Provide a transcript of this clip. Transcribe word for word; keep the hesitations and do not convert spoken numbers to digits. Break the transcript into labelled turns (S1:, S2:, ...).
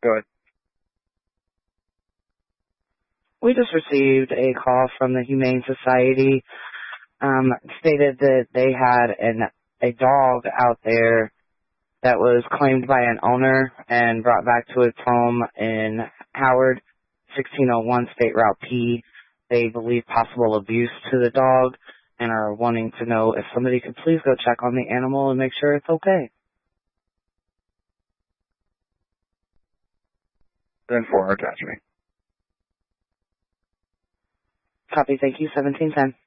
S1: Go ahead.
S2: We just received a call from the Humane Society, um, stated that they had an, a dog out there that was claimed by an owner and brought back to its home in Howard, sixteen oh one State Route P. They believe possible abuse to the dog and are wanting to know if somebody could please go check on the animal and make sure it's okay.
S1: Then four, attach me.
S2: Copy, thank you, seventeen ten.